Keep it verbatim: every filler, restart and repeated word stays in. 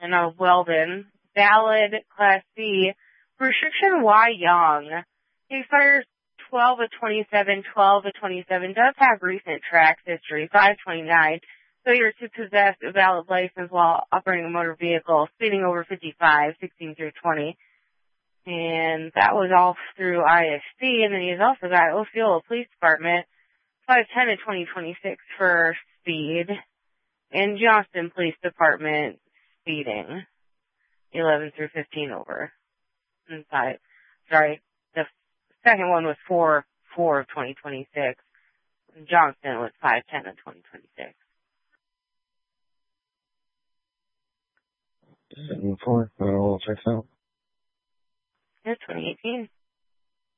and of Weldon. Valid Class C. Restriction Y Young. He expires twelve of twenty-seven, twelve of twenty-seven. Does have recent track history, five twenty-nine. Failure to possess a valid license while operating a motor vehicle. Speeding over fifty-five, sixteen through twenty. And that was all through I S C. And then he's also got Osceola Police Department, five ten of twenty twenty-six for speed. And Johnston Police Department, speeding. eleven through fifteen over. And five, sorry, the second one was four, four of twenty twenty-six. And Johnston was five ten of twenty twenty-six. seven four, that all checks out. It's twenty eighteen.